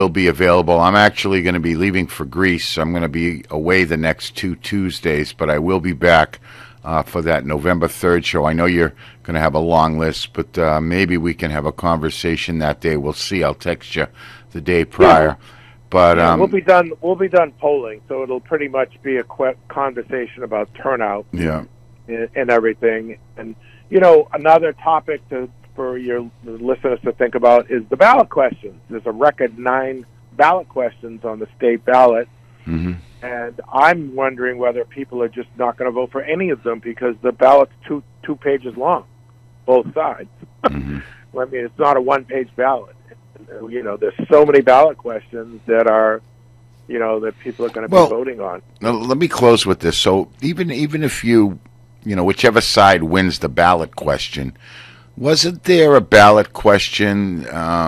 will be available. I'm actually going to be leaving for Greece. I'm going to be away the next 2 Tuesdays, but I will be back for that November 3rd show. I know you're going to have a long list, but maybe we can have a conversation that day. We'll see. I'll text you the day prior. Yeah. But we'll be done polling, so it'll pretty much be a conversation about turnout. Yeah. And everything. And, you know, another topic for your listeners to think about is the ballot questions. There's a record 9 ballot questions on the state ballot. Mm-hmm. And I'm wondering whether people are just not going to vote for any of them because the ballot's two pages long, both sides. Mm-hmm. I mean, it's not a one-page ballot. You know, there's so many ballot questions that are, you know, that people are going to be voting on. Now, let me close with this. So even if you know, whichever side wins the ballot question, wasn't there a ballot question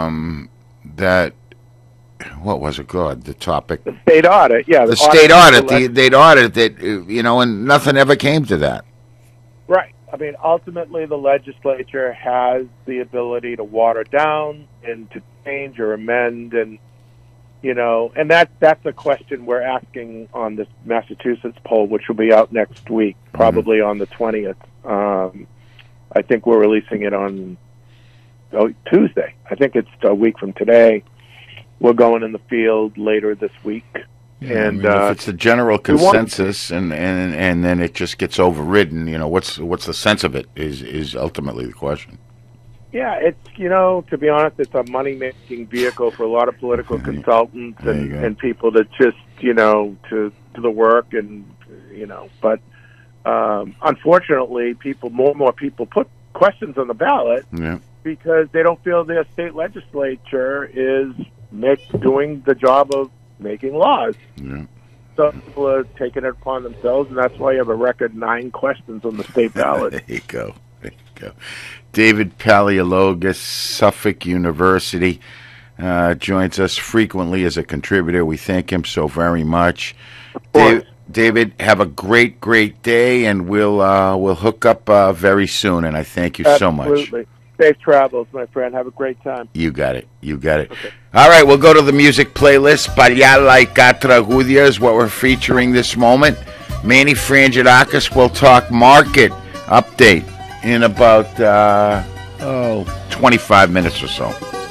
that, what was it called, the topic? The state audit, yeah. The state audit. They'd audit it, you know, and nothing ever came to that. Right. I mean, ultimately, the legislature has the ability to water down and to change or amend, and you know, and that's a question we're asking on this Massachusetts poll, which will be out next week, probably on the 20th. I think we're releasing it on Tuesday. I think it's a week from today. We're going in the field later this week. Yeah, and I mean, if it's the general consensus and then it just gets overridden, you know, what's the sense of it is ultimately the question. Yeah, it's, you know, to be honest, it's a money-making vehicle for a lot of political consultants and people that just, you know, to do the work and, you know, but unfortunately, more and more people put questions on the ballot because they don't feel their state legislature is doing the job of making laws. Yeah. So people are taking it upon themselves, and that's why you have a record 9 questions on the state ballot. There you go. David Paleologos, Suffolk University, joins us frequently as a contributor. We thank him so very much. David, have a great day, and we'll hook up very soon. And I thank you so much. Absolutely. Safe travels, my friend. Have a great time. You got it. Okay. All right, we'll go to the music playlist. Palyala y Catragudia is what we're featuring this moment. Manny Frangidakis will talk market update in about 25 minutes or so.